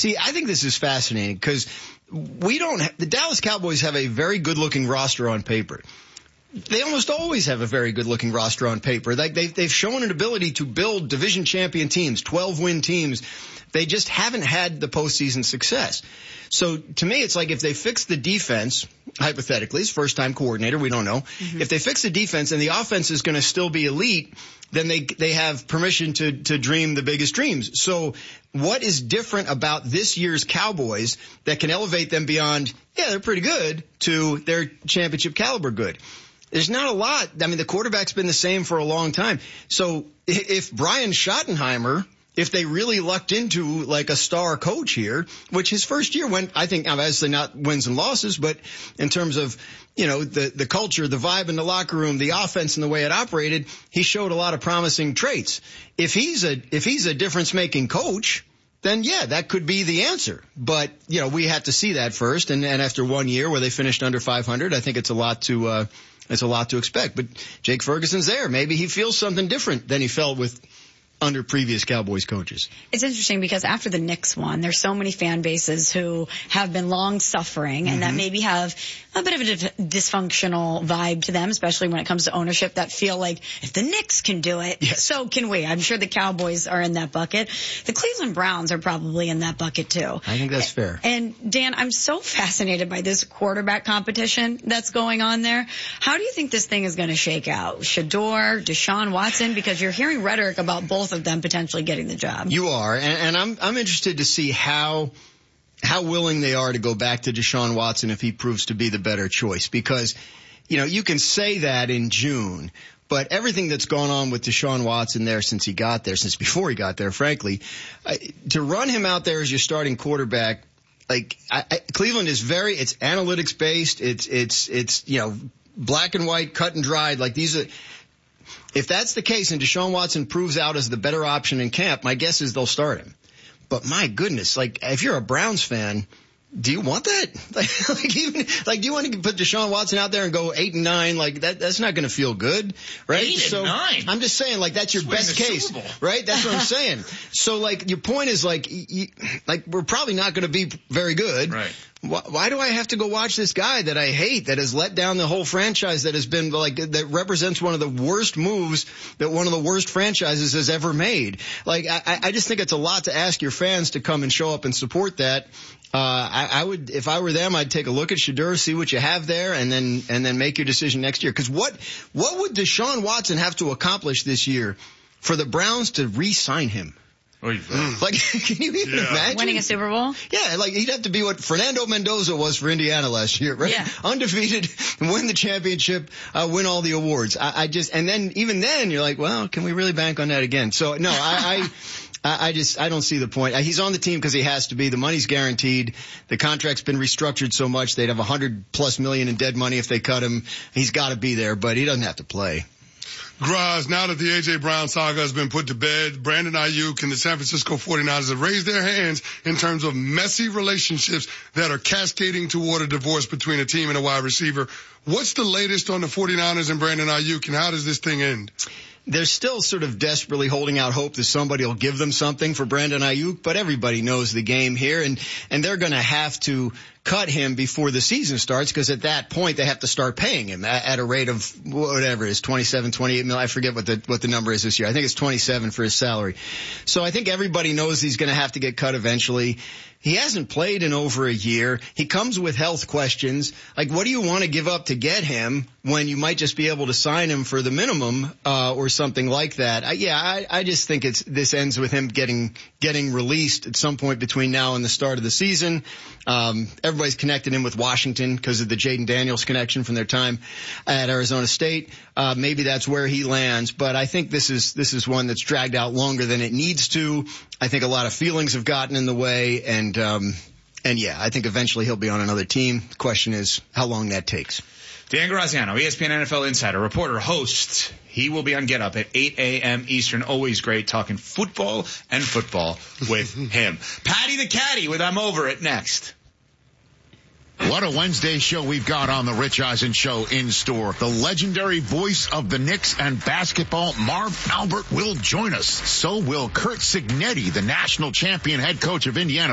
See, I think this is fascinating because the Dallas Cowboys have a very good-looking roster on paper. They almost always have a very good-looking roster on paper. Like they've shown an ability to build division champion teams, 12-win teams. They just haven't had the postseason success. So to me, it's like if they fix the defense, hypothetically, it's first-time coordinator, we don't know. Mm-hmm. If they fix the defense and the offense is going to still be elite, then they have permission to dream the biggest dreams. So what is different about this year's Cowboys that can elevate them beyond, yeah, they're pretty good, to they're championship caliber good? There's not a lot. I mean, the quarterback's been the same for a long time. So if Brian Schottenheimer, if they really lucked into like a star coach here, which his first year went, I think, obviously not wins and losses, but in terms of, the culture, the vibe in the locker room, the offense and the way it operated, he showed a lot of promising traits. If he's a difference-making coach, then yeah, that could be the answer. But, we have to see that first. And after 1 year where they finished under 500, I think it's a lot to expect. But Jake Ferguson's there. Maybe he feels something different than he felt with under previous Cowboys coaches. It's interesting because after the Knicks won, there's so many fan bases who have been long suffering and that maybe have a bit of a dysfunctional vibe to them, especially when it comes to ownership, that feel like if the Knicks can do it, yes, so can we. I'm sure the Cowboys are in that bucket. The Cleveland Browns are probably in that bucket too. I think that's fair. And Dan, I'm so fascinated by this quarterback competition that's going on there. How do you think this thing is going to shake out? Shedeur, Deshaun Watson, because you're hearing rhetoric about both of them potentially getting the job. You are, and I'm interested to see how willing they are to go back to Deshaun Watson if he proves to be the better choice. Because, you can say that in June, but everything that's gone on with Deshaun Watson there since before he got there, frankly, to run him out there as your starting quarterback, Cleveland is it's analytics based. It's black and white, cut and dried. Like these are. If that's the case and Deshaun Watson proves out as the better option in camp, my guess is they'll start him. But my goodness, if you're a Browns fan, do you want that? Do you want to put Deshaun Watson out there and go 8-9? That's not going to feel good, right? 8-9. I'm just saying, that's your best case, right? That's what I'm saying. So, your point is, we're probably not going to be very good. Right. Why do I have to go watch this guy that I hate, that has let down the whole franchise, that has been that represents one of the worst moves that one of the worst franchises has ever made? I just think it's a lot to ask your fans to come and show up and support that. I would, if I were them, I'd take a look at Shedeur, see what you have there, and then make your decision next year. Cause what would Deshaun Watson have to accomplish this year for the Browns to re-sign him? Can you even imagine? Winning a Super Bowl? Yeah, he'd have to be what Fernando Mendoza was for Indiana last year, right? Yeah. Undefeated, win the championship, win all the awards. And then, even then, you're like, well, can we really bank on that again? So, no, I don't see the point. He's on the team because he has to be. The money's guaranteed. The contract's been restructured so much they'd have $100+ million in dead money if they cut him. He's got to be there, but he doesn't have to play. Graz, now that the A.J. Brown saga has been put to bed, Brandon Ayuk and the San Francisco 49ers have raised their hands in terms of messy relationships that are cascading toward a divorce between a team and a wide receiver. What's the latest on the 49ers and Brandon Ayuk, and how does this thing end? They're still sort of desperately holding out hope that somebody will give them something for Brandon Ayuk, but everybody knows the game here, and they're going to have to cut him before the season starts, because at that point they have to start paying him at a rate of whatever it is, 27, 28 million. I forget what the number is this year. I think it's 27 for his salary. So I think everybody knows he's going to have to get cut eventually. He hasn't played in over a year. He comes with health questions. What do you want to give up to get him when you might just be able to sign him for the minimum, or something like that? I just think this ends with him getting released at some point between now and the start of the season. Everybody's connected him with Washington because of the Jaden Daniels connection from their time at Arizona State. Maybe that's where he lands, but I think this is one that's dragged out longer than it needs to. I think a lot of feelings have gotten in the way, and I think eventually he'll be on another team. The question is how long that takes. Dan Graziano, ESPN NFL Insider, reporter, host. He will be on Get Up at 8 a.m. Eastern. Always great talking football and football with him. Patty the Caddy with I'm Over It next. What a Wednesday show we've got on the Rich Eisen Show in store. The legendary voice of the Knicks and basketball, Marv Albert, will join us. So will Curt Cignetti, the national champion head coach of Indiana.